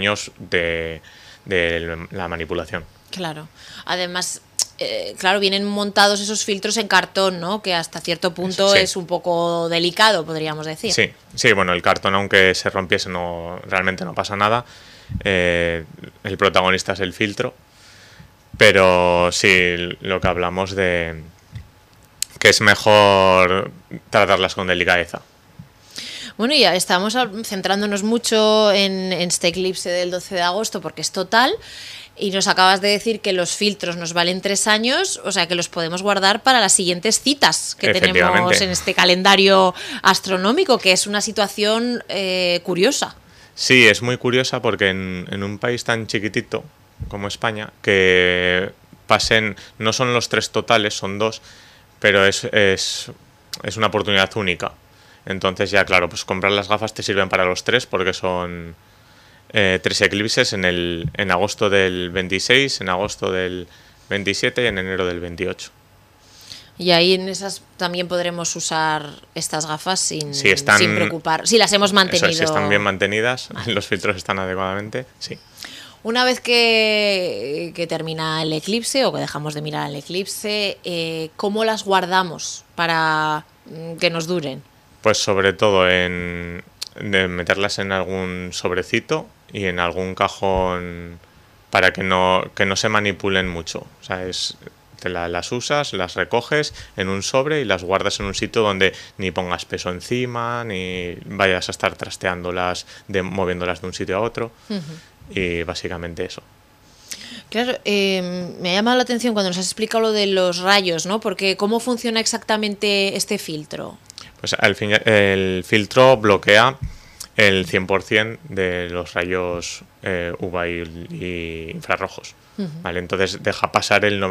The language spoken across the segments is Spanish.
años de la manipulación. Claro. Además, claro, vienen montados esos filtros en cartón, ¿no? Que hasta cierto punto Sí. es un poco delicado, podríamos decir. Sí, bueno, el cartón, aunque se rompiese, realmente no pasa nada. El protagonista es el filtro. Pero sí, lo que hablamos de que es mejor tratarlas con delicadeza. Bueno, ya estamos centrándonos mucho en este eclipse del 12 de agosto porque es total. Y nos acabas de decir que los filtros nos valen 3 años, o sea que los podemos guardar para las siguientes citas que tenemos en este calendario astronómico, que es una situación curiosa. Sí, es muy curiosa porque en un país tan chiquitito como España, que pasen, no son los 3 totales, son 2, pero es una oportunidad única. Entonces ya, claro, pues comprar las gafas te sirven para los 3 porque son 3 eclipses en agosto del 26, en agosto del 27 y en enero del 28. Y ahí en esas también podremos usar estas gafas sin preocupar. Si las hemos mantenido. Si están bien mantenidas, vale. Los filtros están adecuadamente, sí. Una vez que termina el eclipse o que dejamos de mirar el eclipse, ¿cómo las guardamos para que nos duren? Pues sobre todo de meterlas en algún sobrecito y en algún cajón para que no se manipulen mucho. O sea, las usas, las recoges en un sobre y las guardas en un sitio donde ni pongas peso encima, ni vayas a estar trasteándolas, moviéndolas de un sitio a otro. Uh-huh. Y básicamente eso. Claro, me ha llamado la atención cuando nos has explicado lo de los rayos, ¿no? Porque ¿cómo funciona exactamente este filtro? Pues al fin, el filtro bloquea el 100% de los rayos UVA y infrarrojos. Uh-huh. ¿Vale? Entonces deja pasar el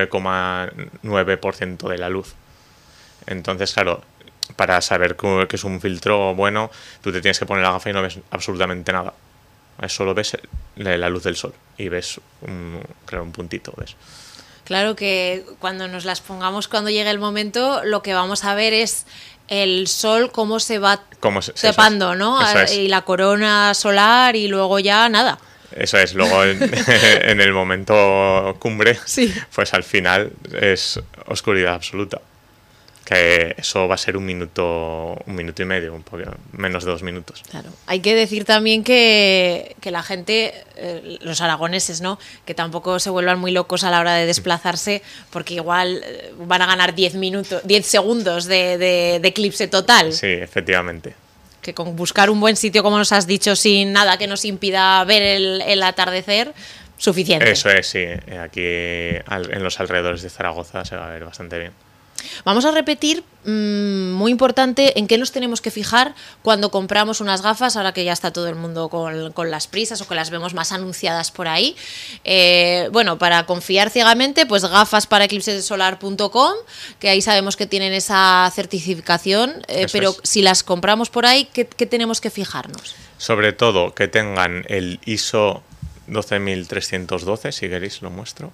99,9% de la luz. Entonces, claro, para saber que es un filtro bueno, tú te tienes que poner la gafa y no ves absolutamente nada. Solo ves la luz del sol y ves un puntito, ¿ves? Claro que cuando nos las pongamos, cuando llegue el momento, lo que vamos a ver es el sol cómo se va tapando, ¿no? Y la corona solar y luego ya nada. Eso es, luego en el momento cumbre, sí. Pues al final es oscuridad absoluta. Que eso va a ser un minuto y medio, un poco menos de 2 minutos. Claro. Hay que decir también que la gente, los aragoneses, ¿no? Que tampoco se vuelvan muy locos a la hora de desplazarse, porque igual van a ganar 10 segundos de eclipse total. Sí, efectivamente. Que con buscar un buen sitio, como nos has dicho, sin nada que nos impida ver el atardecer, suficiente. Eso es, sí. Aquí en los alrededores de Zaragoza se va a ver bastante bien. Vamos a repetir, muy importante, en qué nos tenemos que fijar cuando compramos unas gafas, ahora que ya está todo el mundo con las prisas o que las vemos más anunciadas por ahí. Bueno, para confiar ciegamente, pues gafasparaeclipsesolar.com, que ahí sabemos que tienen esa certificación, pero si las compramos por ahí, ¿qué tenemos que fijarnos? Sobre todo que tengan el ISO 12312, si queréis lo muestro.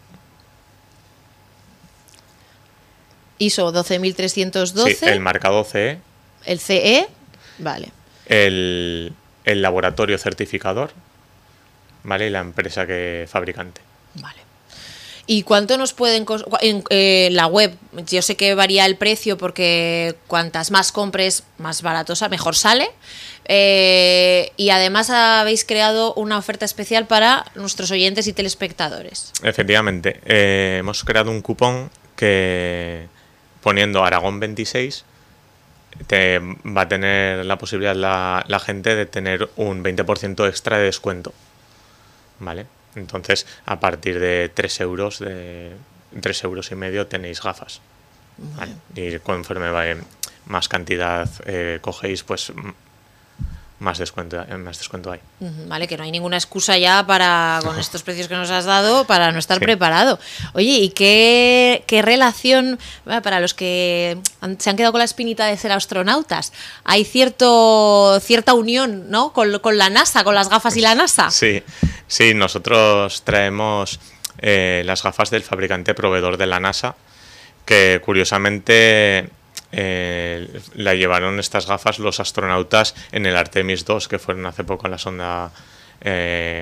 ISO 12312. Sí, el marcado CE. El CE, vale. El laboratorio certificador, ¿vale? Y la empresa fabricante. Vale. ¿Y cuánto nos pueden costar en la web? Yo sé que varía el precio porque cuantas más compres, más barato, mejor sale. Y además habéis creado una oferta especial para nuestros oyentes y telespectadores. Efectivamente. Hemos creado un cupón que, poniendo Aragón 26, va a tener la posibilidad la gente de tener un 20% extra de descuento. ¿Vale? Entonces, a partir de 3 euros, de 3,5 euros tenéis gafas. ¿Vale? Y conforme más cantidad cogéis, pues más descuento hay. Vale, que no hay ninguna excusa ya con estos precios que nos has dado para no estar preparado. Oye, ¿y qué relación, para los que se han quedado con la espinita de ser astronautas, hay cierta unión, ¿no? con la NASA, con las gafas y la NASA? Sí, nosotros traemos las gafas del fabricante proveedor de la NASA, que curiosamente la llevaron estas gafas los astronautas en el Artemis 2, que fueron hace poco en la sonda